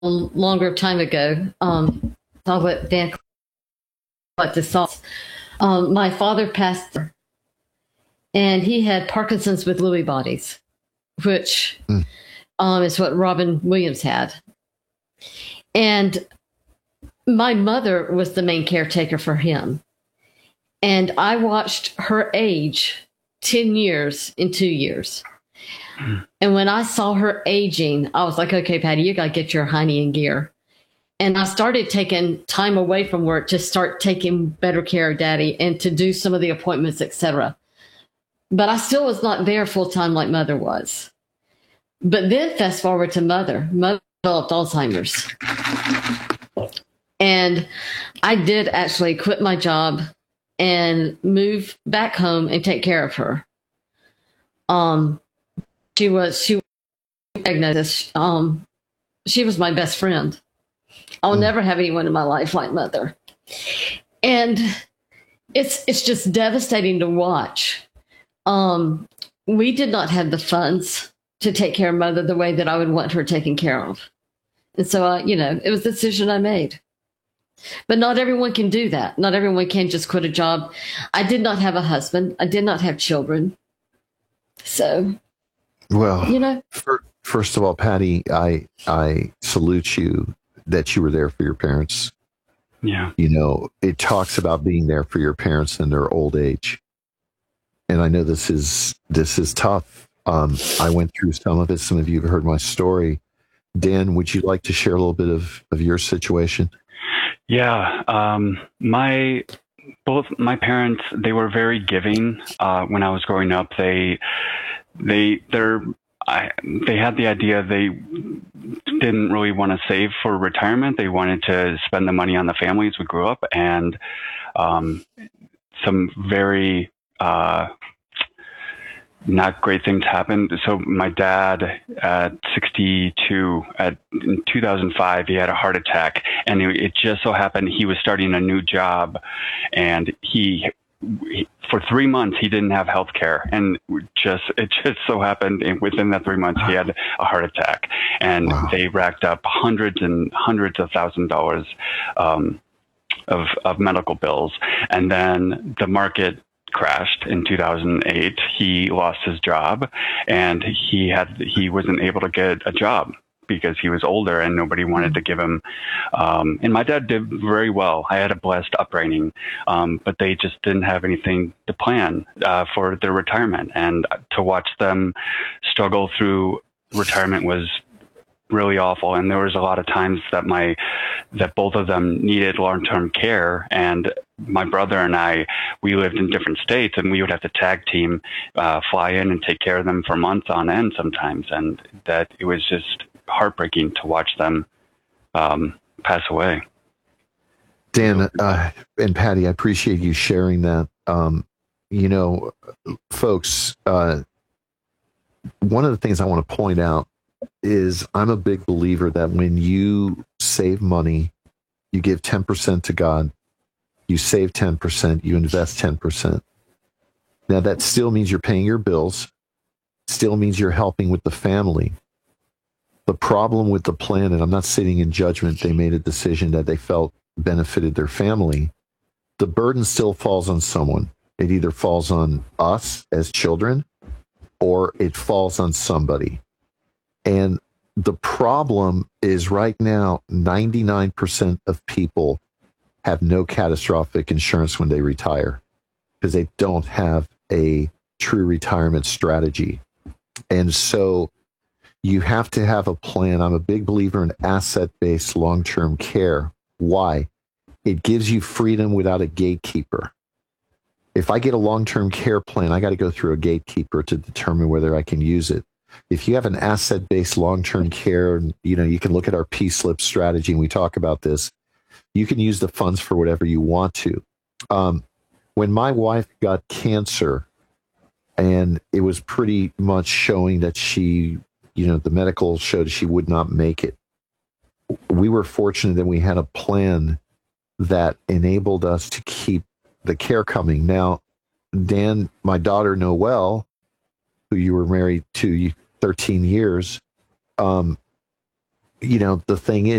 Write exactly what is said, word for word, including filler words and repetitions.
a longer time ago. Um, saw what Dan what this saw. Um, my father passed, and he had Parkinson's with Lewy bodies, which mm. um, is what Robin Williams had. And my mother was the main caretaker for him. And I watched her age ten years in two years. Mm. And when I saw her aging, I was like, okay, Patty, you got to get your hiney in gear. And I started taking time away from work to start taking better care of Daddy and to do some of the appointments, et cetera. But I still was not there full time like Mother was. But then fast forward to Mother. Mother developed Alzheimer's. And I did actually quit my job and move back home and take care of her. Um, she was, she was diagnosed. Um, she was my best friend. I'll mm. never have anyone in my life like Mother. And it's, it's just devastating to watch. Um, we did not have the funds to take care of Mother the way that I would want her taken care of. And so, uh, you know, it was a decision I made. But not everyone can do that. Not everyone can just quit a job. I did not have a husband. I did not have children. So, well, you know, for, first of all, Patty, I I salute you that you were there for your parents. Yeah. You know, it talks about being there for your parents in their old age. And I know this is this is tough. Um, I went through some of it. Some of you have heard my story. Dan, would you like to share a little bit of, of your situation? Yeah, um, my both my parents, they were very giving. Uh, when I was growing up, they they they're I, they had the idea they didn't really want to save for retirement. They wanted to spend the money on the family as we grew up, and um, some very uh, not great things happened. So my dad at sixty-two, at in two thousand five, he had a heart attack, and it, it just so happened he was starting a new job, and he, he for three months he didn't have health care, and just it just so happened within that three months he had a heart attack, and wow. they racked up hundreds and hundreds of thousand dollars um, of of medical bills, and then the market crashed in two thousand eight. He lost his job, and he had he wasn't able to get a job because he was older and nobody wanted to give him. Um, and my dad did very well. I had a blessed upbringing, um, but they just didn't have anything to plan uh, for their retirement. And to watch them struggle through retirement was really awful. And there was a lot of times that my that both of them needed long-term care, and my brother and I, we lived in different states, and we would have to tag team, uh, fly in and take care of them for months on end sometimes, and that it was just heartbreaking to watch them um, pass away. Dan uh, and Patty, I appreciate you sharing that. Um, you know, folks, uh, one of the things I want to point out is I'm a big believer that when you save money, you give ten percent to God, you save ten percent, you invest ten percent. Now that still means you're paying your bills, still means you're helping with the family. The problem with the plan, and I'm not sitting in judgment, they made a decision that they felt benefited their family. The burden still falls on someone. It either falls on us as children, or it falls on somebody. And the problem is right now, ninety-nine percent of people have no catastrophic insurance when they retire because they don't have a true retirement strategy. And so you have to have a plan. I'm a big believer in asset-based long-term care. Why? It gives you freedom without a gatekeeper. If I get a long-term care plan, I got to go through a gatekeeper to determine whether I can use it. If you have an asset-based long-term care, you know, you can look at our P-slip strategy, and we talk about this. You can use the funds for whatever you want to. Um, when my wife got cancer, and it was pretty much showing that she, you know, the medical showed she would not make it. We were fortunate that we had a plan that enabled us to keep the care coming. Now, Dan, my daughter Noelle, who you were married to thirteen years, um, you know, the thing is,